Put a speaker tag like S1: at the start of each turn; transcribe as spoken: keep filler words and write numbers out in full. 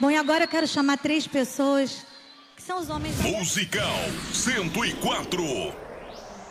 S1: Bom, e agora eu quero chamar três pessoas que são os homens...
S2: Musical cento e quatro.